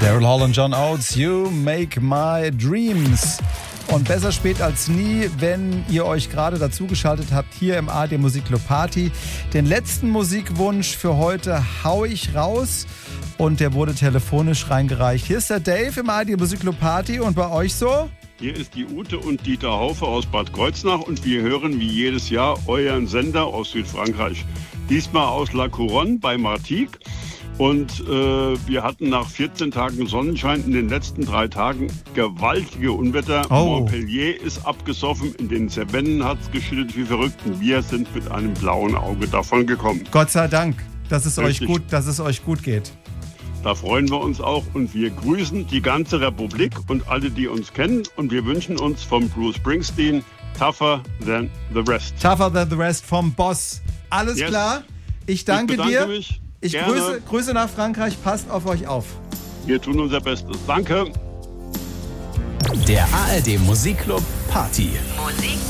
Daryl Hall und John Oates, You Make My Dreams. Und besser spät als nie, wenn ihr euch gerade dazugeschaltet habt, hier im ARD Musikclub Party. Den letzten Musikwunsch für heute hau ich raus und der wurde telefonisch reingereicht. Hier ist der Dave im ARD Musikclub Party und bei euch so? Hier ist die Ute und Dieter Haufe aus Bad Kreuznach und wir hören wie jedes Jahr euren Sender aus Südfrankreich. Diesmal aus La Couronne bei Martigues. Und wir hatten nach 14 Tagen Sonnenschein in den letzten 3 Tagen gewaltige Unwetter. Montpellier ist abgesoffen, in den Cevennen hat es geschüttet wie verrückt. Und wir sind mit einem blauen Auge davon gekommen. Gott sei Dank, dass es euch gut geht. Da freuen wir uns auch und wir grüßen die ganze Republik und alle, die uns kennen. Und wir wünschen uns vom Bruce Springsteen Tougher Than The Rest. Tougher Than The Rest vom Boss. Alles klar? Ich danke dir. Mich. Ich grüße nach Frankreich. Passt auf euch auf. Wir tun unser Bestes. Danke. Der ARD Musikclub Party. Musik